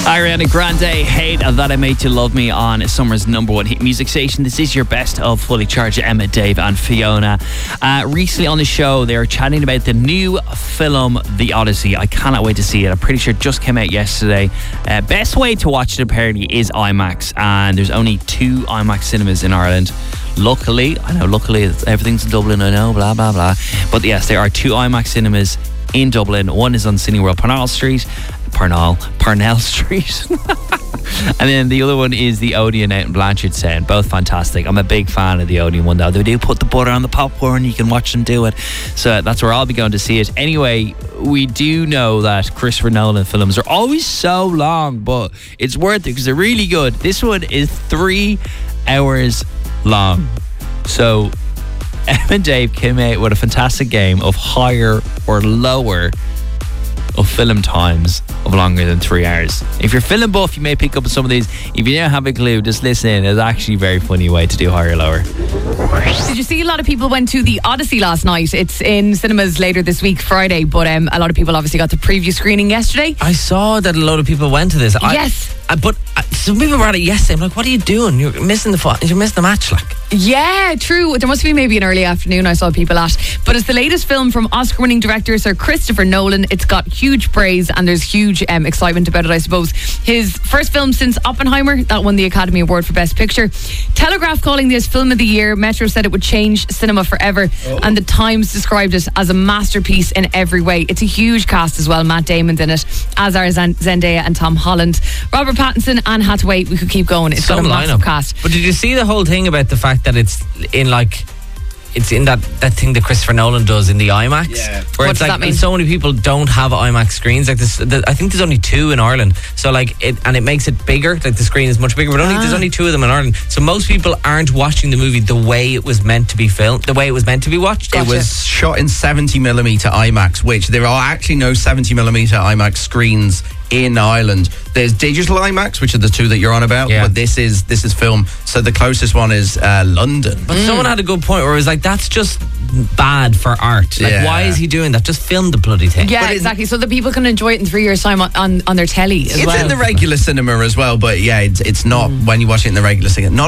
Ariana Grande, Hate That I Made You Love Me on Summer's #1 hit music station. This is your best of Fully Charged, Emma, Dave and Fiona. Recently on the show, they were chatting about the new film, The Odyssey. I cannot wait to see it. I'm pretty sure it just came out yesterday. Best way to watch it apparently is IMAX, and there's only 2 IMAX cinemas in Ireland. Luckily, everything's in Dublin, I know, blah, blah, blah. But yes, there are 2 IMAX cinemas in Dublin. One is on Cineworld Parnell Street. And then the other one is the Odeon out in Blanchardstown. Both fantastic. I'm a big fan of the Odeon one though. They do put the butter on the popcorn. You can watch them do it. So that's where I'll be going to see it. Anyway, we do know that Christopher Nolan films are always so long, but it's worth it because they're really good. This one is 3 hours long. So Em and Dave came out with a fantastic game of higher or lower of film times of longer than 3 hours. If you're film buff, you may pick up some of these. If you don't have a clue, just listen in. It's actually a very funny way to do higher or lower. Did you see a lot of people went to the Odyssey last night? It's in cinemas later this week, Friday, but a lot of people obviously got the preview screening yesterday. I saw that a lot of people went to this. Yes. But some people were at it yesterday. I'm like, what are you doing? You're missing the match, like. Yeah, true. There must be maybe an early afternoon I saw people at. But it's the latest film from Oscar-winning director Sir Christopher Nolan. It's got huge praise and there's huge excitement about it, I suppose. His first film since Oppenheimer, that won the Academy Award for Best Picture. Telegraph calling this film of the year. Metro said it would change cinema forever. And the Times described it as a masterpiece in every way. It's a huge cast as well. Matt Damon's in it, as are Zendaya and Tom Holland. Robert Pattinson, Anne Hathaway. We could keep going. It's got a massive cast. But did you see the whole thing about the fact that it's in that thing that Christopher Nolan does in the IMAX? What Yeah. Where it's does like, that mean? and so many people don't have IMAX screens. Like this, I think there's only 2 in Ireland. So it makes it bigger. Like the screen is much bigger, but there's only 2 of them in Ireland. So most people aren't watching the movie the way it was meant to be filmed, the way it was meant to be watched. Gotcha. It was shot in 70mm IMAX, which there are actually no 70mm IMAX screens in Ireland. There's digital IMAX, which are the 2 that you're on about, but this is film. So the closest one is London. But someone had a good point where it was like, that's just bad for art. Like, why is he doing that? Just film the bloody thing. Yeah, exactly. So that people can enjoy it in 3 years' time on their telly as well. It's in the regular cinema as well, but yeah, it's not when you watch it in the regular cinema. Not